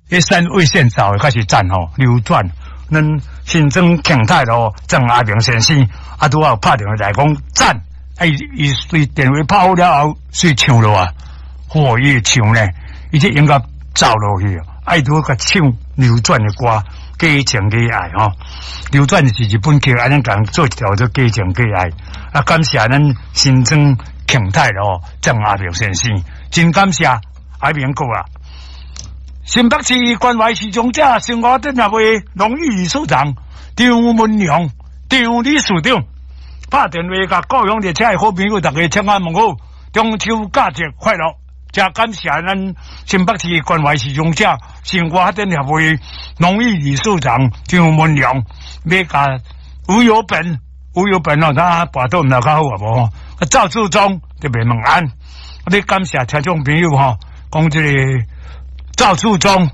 一山魏县早开始战吼流转，咱新增庆泰路郑阿明先生拄好拍电话来讲赞，伊随电话拍好了后，随唱落啊，伊唱呢，伊这应该走落去，拄个唱流转的歌，假情假爱吼，流转是日本曲，咱讲做一条做假情假爱，感谢咱新增庆泰路郑阿明先生，真感谢阿明哥啊！新北市关怀市长者生活展览会荣誉理事长张文良张理事长拍电话甲高雄列车的好朋友大家请安问好，中秋佳节快乐！真感谢咱新北市关怀市长者生活展览会荣誉理事长张文良要甲吴有本哦，他跋倒唔来较好啊无？赵志忠特别问安，我哋感谢听众朋友吼，讲这个赵志忠。